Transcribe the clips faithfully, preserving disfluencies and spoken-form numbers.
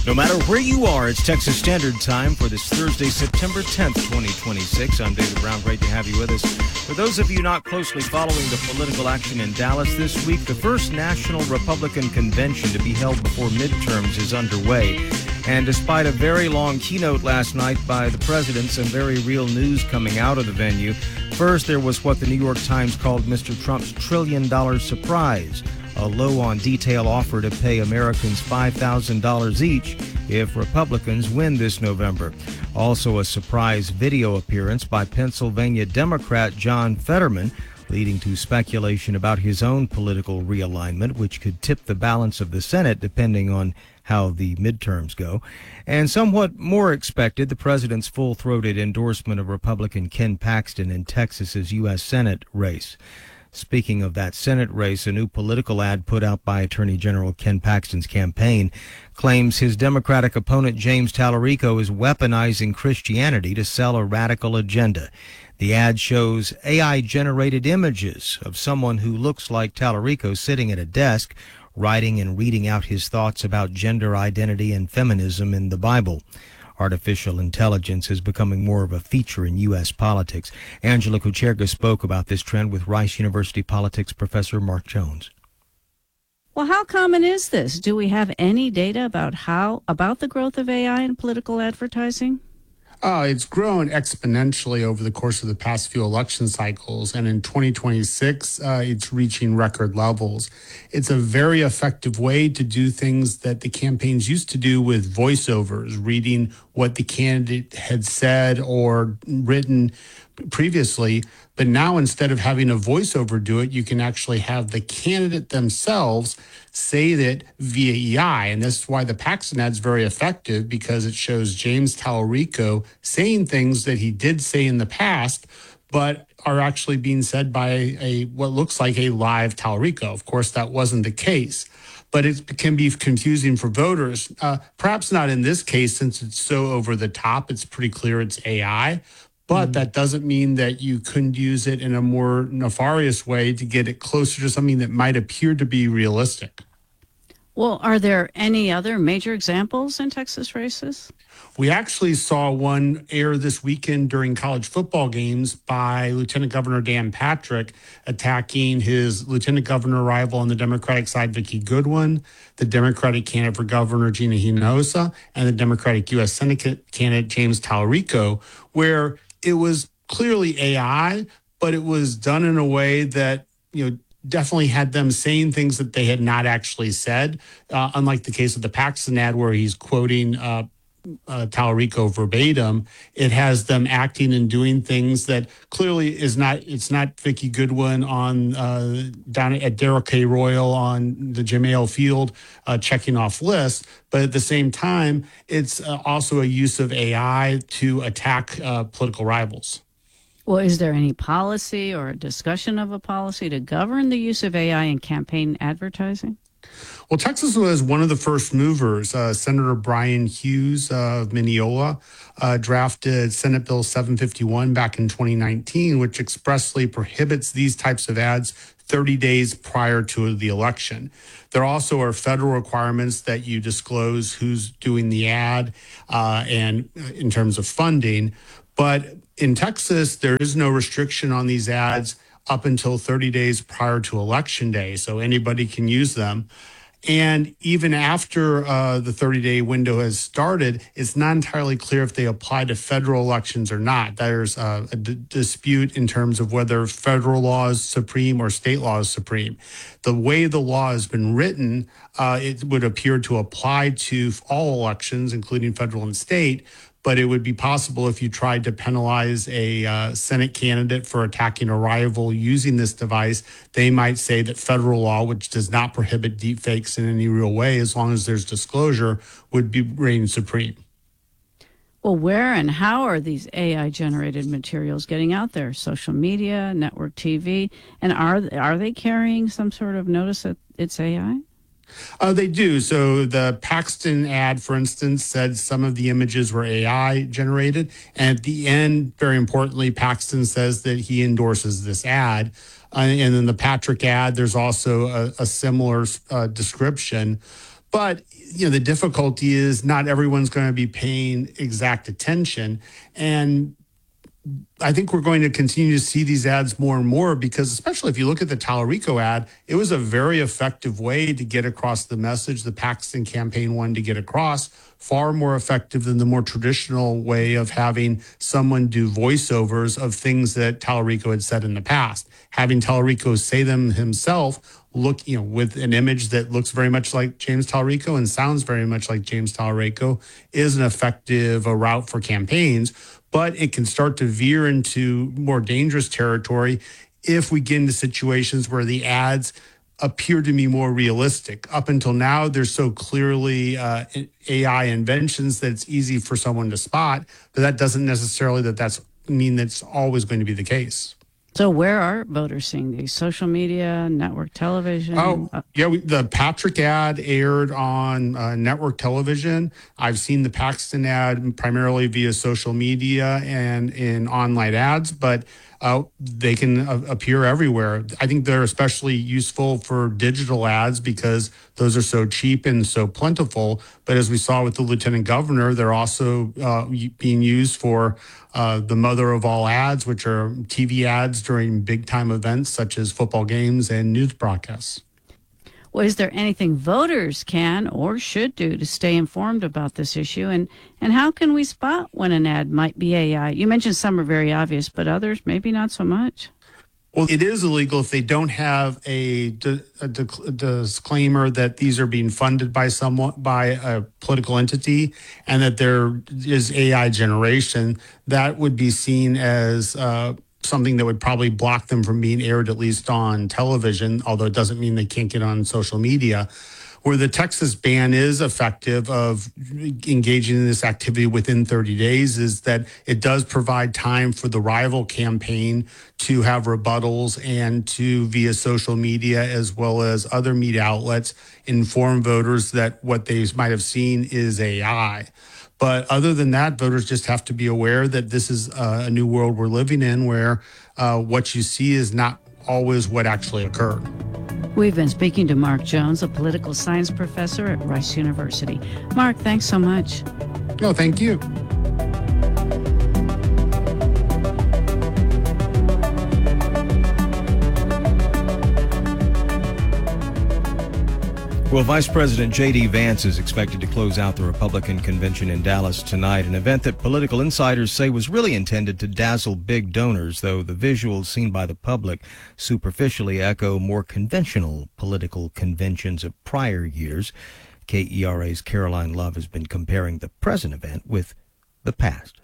No matter where you are, it's Texas Standard Time for this Thursday, September tenth, twenty twenty-six. I'm David Brown. Great to have you with us. For those of you not closely following the political action in Dallas this week, the first National Republican Convention to be held before midterms is underway. And despite a very long keynote last night by the president, some very real news coming out of the venue. First, there was what the New York Times called Mister Trump's trillion dollar surprise. A low-on-detail offer to pay Americans five thousand dollars each if Republicans win this November. Also a surprise video appearance by Pennsylvania Democrat John Fetterman, leading to speculation about his own political realignment, which could tip the balance of the Senate depending on how the midterms go. And somewhat more expected, the president's full-throated endorsement of Republican Ken Paxton in Texas's U S Senate race. Speaking of that Senate race, a new political ad put out by Attorney General Ken Paxton's campaign claims his Democratic opponent James Tallarico is weaponizing Christianity to sell a radical agenda. The ad shows A I-generated images of someone who looks like Tallarico sitting at a desk, writing and reading out his thoughts about gender identity and feminism in the Bible. Artificial intelligence is becoming more of a feature in U S politics. Angela Kucherga spoke about this trend with Rice University politics professor Mark Jones. Well, how common is this? Do we have any data about how about the growth of A I in political advertising? Uh, it's grown exponentially over the course of the past few election cycles, and in twenty twenty-six, uh, it's reaching record levels. It's a very effective way to do things that the campaigns used to do with voiceovers, reading what the candidate had said or written previously. But now, instead of having a voiceover do it, you can actually have the candidate themselves say that via E I. And this is why the Paxton ad is very effective, because it shows James Tallarico saying things that he did say in the past, but are actually being said by a what looks like a live Tallarico. Of course, that wasn't the case, but it can be confusing for voters. Uh, perhaps not in this case, since it's so over the top. It's pretty clear it's A I. But mm-hmm. that doesn't mean that you couldn't use it in a more nefarious way to get it closer to something that might appear to be realistic. Well, are there any other major examples in Texas races? We actually saw one air this weekend during college football games by Lieutenant Governor Dan Patrick attacking his lieutenant governor rival on the Democratic side, Vicki Goodwin, the Democratic candidate for governor, Gina Hinojosa, and the Democratic U S Senate candidate, James Tallarico, where it was clearly A I, but it was done in a way that, you know, definitely had them saying things that they had not actually said, uh, unlike the case of the Paxton ad where he's quoting uh, uh, Tallarico verbatim. It has them acting and doing things that clearly is not, it's not Vicki Goodwin on uh, down at Darrell K. Royal on the Jamale Field uh, checking off lists, but at the same time, it's uh, also a use of A I to attack uh, political rivals. Well, is there any policy or a discussion of a policy to govern the use of A I in campaign advertising? Well, Texas was one of the first movers. Uh, Senator Brian Hughes uh, of Mineola uh, drafted Senate Bill seven fifty-one back in twenty nineteen, which expressly prohibits these types of ads thirty days prior to the election. There also are federal requirements that you disclose who's doing the ad uh, and in terms of funding. But in Texas, there is no restriction on these ads up until thirty days prior to Election Day, so anybody can use them. And even after uh, the thirty-day window has started, it's not entirely clear if they apply to federal elections or not. There's uh, a d- dispute in terms of whether federal law is supreme or state law is supreme. The way the law has been written, uh, it would appear to apply to all elections, including federal and state, but it would be possible if you tried to penalize a uh, Senate candidate for attacking a rival using this device. They might say that federal law, which does not prohibit deepfakes in any real way, as long as there's disclosure, would be reign supreme. Well, where and how are these A I-generated materials getting out there? Social media, network T V, and are are they carrying some sort of notice that it's A I? Uh, they do. So the Paxton ad, for instance, said some of the images were A I generated. And at the end, very importantly, Paxton says that he endorses this ad. Uh, and in the Patrick ad, there's also a, a similar uh, description. But, you know, the difficulty is not everyone's going to be paying exact attention. And I think we're going to continue to see these ads more and more because, especially if you look at the Tallarico ad, it was a very effective way to get across the message the Paxton campaign wanted to get across, far more effective than the more traditional way of having someone do voiceovers of things that Tallarico had said in the past. Having Tallarico say them himself, look, you know, with an image that looks very much like James Tallarico and sounds very much like James Tallarico is an effective uh, route for campaigns. But it can start to veer into more dangerous territory if we get into situations where the ads appear to be more realistic. Up until now, they're so clearly uh, A I inventions that it's easy for someone to spot, but that doesn't necessarily that that's mean that's always going to be the case. So where are voters seeing these? Social media, network television? Oh, yeah. We, the Patrick ad aired on uh, network television. I've seen the Paxton ad primarily via social media and in online ads, but uh, they can uh, appear everywhere. I think they're especially useful for digital ads because those are so cheap and so plentiful. But as we saw with the lieutenant governor, they're also uh, being used for uh, the mother of all ads, which are T V ads during big time events such as football games and news broadcasts. Well, is there anything voters can or should do to stay informed about this issue? And, and how can we spot when an ad might be A I? You mentioned some are very obvious, but others maybe not so much. Well, it is illegal if they don't have a, di- a, di- a disclaimer that these are being funded by someone, by a political entity, and that there is A I generation. That would be seen as uh, something that would probably block them from being aired, at least on television, although it doesn't mean they can't get on social media. Where the Texas ban is effective of engaging in this activity within thirty days is that it does provide time for the rival campaign to have rebuttals and to, via social media as well as other media outlets, inform voters that what they might have seen is A I. But other than that, voters just have to be aware that this is a new world we're living in where uh, what you see is not always what actually occurred. We've been speaking to Mark Jones, a political science professor at Rice University. Mark, thanks so much. No, thank you. Well, Vice President J D. Vance is expected to close out the Republican convention in Dallas tonight, an event that political insiders say was really intended to dazzle big donors, though the visuals seen by the public superficially echo more conventional political conventions of prior years. K E R A's Caroline Love has been comparing the present event with the past.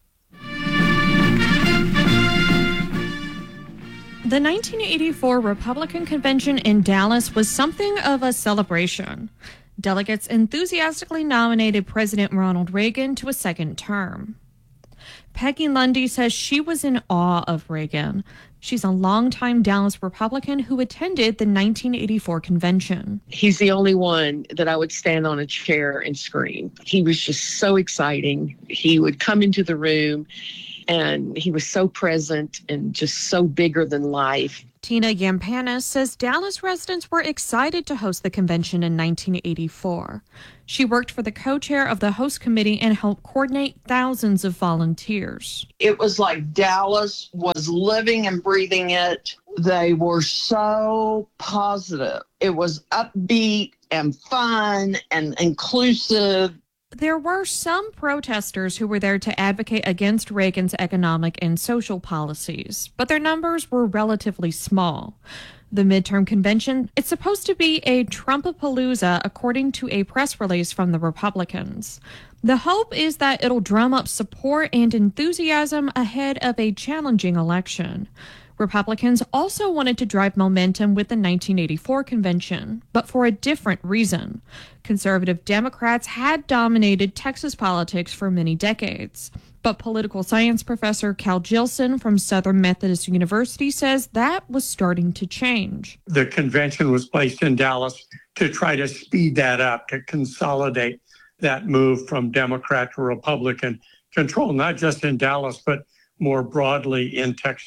The nineteen eighty-four Republican convention in Dallas was something of a celebration. Delegates enthusiastically nominated President Ronald Reagan to a second term. Peggy Lundy says she was in awe of Reagan. She's a longtime Dallas Republican who attended the nineteen eighty-four convention. He's the only one that I would stand on a chair and scream. He was just so exciting. He would come into the room and he was so present and just so bigger than life. Tina Yampanis says Dallas residents were excited to host the convention in nineteen eighty-four. She worked for the co-chair of the host committee and helped coordinate thousands of volunteers. It was like Dallas was living and breathing it. They were so positive. It was upbeat and fun and inclusive. There were some protesters who were there to advocate against Reagan's economic and social policies, but their numbers were relatively small. The midterm convention, it's supposed to be a Trumpapalooza, according to a press release from the Republicans. The hope is that it'll drum up support and enthusiasm ahead of a challenging election. Republicans also wanted to drive momentum with the nineteen eighty-four convention, but for a different reason. Conservative Democrats had dominated Texas politics for many decades. But political science professor Cal Gilson from Southern Methodist University says that was starting to change. The convention was placed in Dallas to try to speed that up, to consolidate that move from Democrat to Republican control, not just in Dallas, but more broadly in Texas.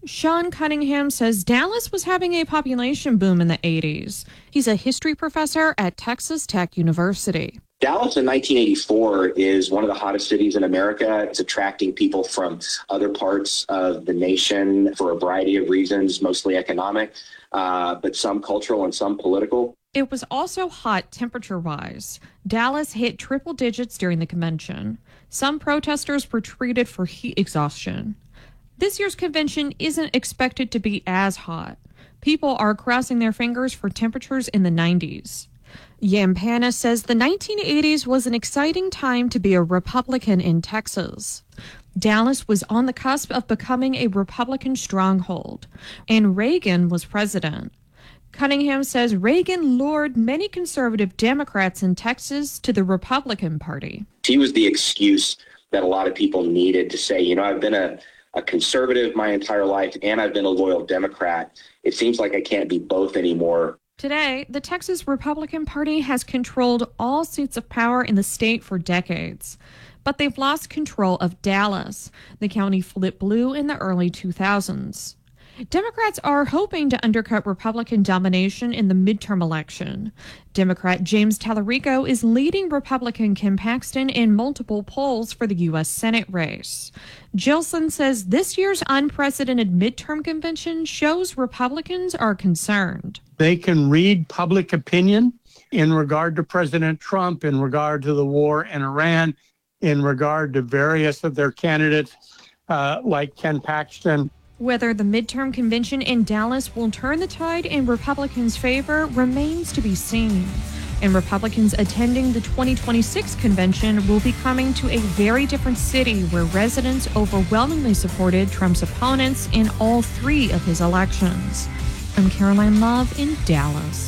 Sean Cunningham says Dallas was having a population boom in the eighties. He's a history professor at Texas Tech University. Dallas in nineteen eighty-four is one of the hottest cities in America. It's attracting people from other parts of the nation for a variety of reasons, mostly economic, uh, but some cultural and some political. It was also hot temperature-wise. Dallas hit triple digits during the convention. Some protesters were treated for heat exhaustion. This year's convention isn't expected to be as hot. People are crossing their fingers for temperatures in the nineties. Yampana says the nineteen eighties was an exciting time to be a Republican in Texas. Dallas was on the cusp of becoming a Republican stronghold, and Reagan was president. Cunningham says Reagan lured many conservative Democrats in Texas to the Republican Party. He was the excuse that a lot of people needed to say, you know, I've been a, a conservative my entire life and I've been a loyal Democrat. It seems like I can't be both anymore. Today, the Texas Republican Party has controlled all seats of power in the state for decades, but they've lost control of Dallas. The county flipped blue in the early two thousands. Democrats are hoping to undercut Republican domination in the midterm election. Democrat James Tallarico is leading Republican Ken Paxton in multiple polls for the U S Senate race. Gilson says this year's unprecedented midterm convention shows Republicans are concerned. They can read public opinion in regard to President Trump, in regard to the war in Iran, in regard to various of their candidates uh, like Ken Paxton. Whether the midterm convention in Dallas will turn the tide in Republicans' favor remains to be seen. And Republicans attending the twenty twenty-six convention will be coming to a very different city where residents overwhelmingly supported Trump's opponents in all three of his elections. I'm Caroline Love in Dallas.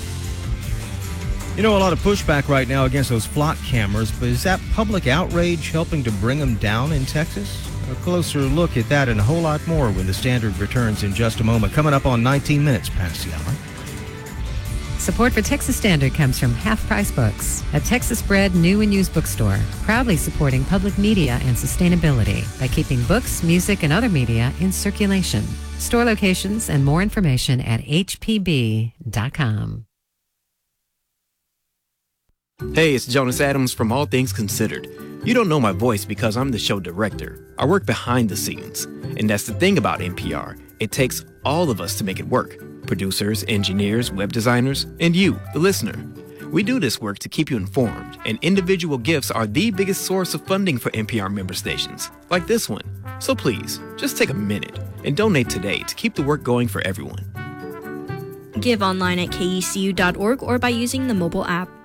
You know, a lot of pushback right now against those flock cameras, but is that public outrage helping to bring them down in Texas? A closer look at that and a whole lot more when the Standard returns in just a moment. Coming up on nineteen minutes past the hour. Support for Texas Standard comes from Half Price Books, a Texas-bred new and used bookstore, proudly supporting public media and sustainability by keeping books, music, and other media in circulation. Store locations and more information at h p b dot com. Hey, it's Jonas Adams from All Things Considered. You don't know my voice because I'm the show director. I work behind the scenes. And that's the thing about N P R. It takes all of us to make it work. Producers, engineers, web designers, and you, the listener. We do this work to keep you informed, and individual gifts are the biggest source of funding for N P R member stations, like this one. So please, just take a minute and donate today to keep the work going for everyone. Give online at k e c u dot org or by using the mobile app.